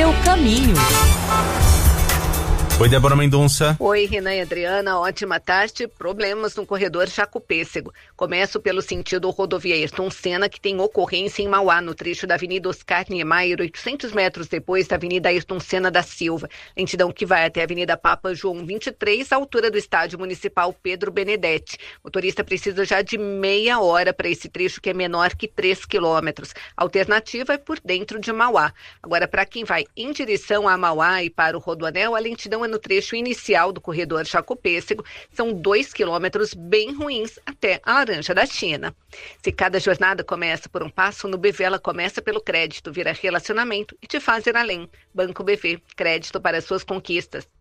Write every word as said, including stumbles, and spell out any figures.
seu caminho. Oi, Débora Mendonça. Oi, Renan e Adriana, ótima tarde. Problemas no corredor Jacopêssego. Começo pelo sentido rodovia Ayrton Senna, que tem ocorrência em Mauá, no trecho da Avenida Oscar Niemeyer, oitocentos metros depois da Avenida Ayrton Senna da Silva. Lentidão que vai até a Avenida Papa João vinte e três, altura do Estádio Municipal Pedro Benedetti. O motorista precisa já de meia hora para esse trecho, que é menor que três quilômetros. A alternativa é por dentro de Mauá. Agora, para quem vai em direção a Mauá e para o Rodoanel, a lentidão é no trecho inicial do corredor Jacopêssego. São dois quilômetros bem ruins até a Laranja da China. Se cada jornada começa por um passo, no B V ela começa pelo crédito, vira relacionamento e te faz ir além. Banco B V, crédito para suas conquistas.